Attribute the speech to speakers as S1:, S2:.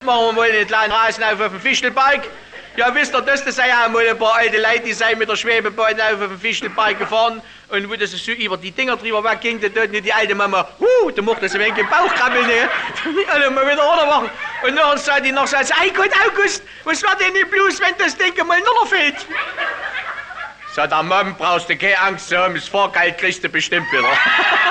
S1: Machen wir mal einen kleinen Rasen auf dem Fischelberg. Ja, wisst ihr, das sind ja mal ein paar alte Leute, die sind mit der Schwebebahn auf dem Fischelberg gefahren. Und wo das so über die Dinger drüber wegging, da tut die alte Mama, da macht das ein wenig im Bauch krabbeln, ne? Also mal wieder runter machen. Und nachher sagt die noch so, ei Gott, August, was wird denn nicht bloß, wenn das Ding mal runterfällt? Sagt der Mom, brauchst du keine Angst zu haben, das Fahrgeld kriegst du bestimmt wieder.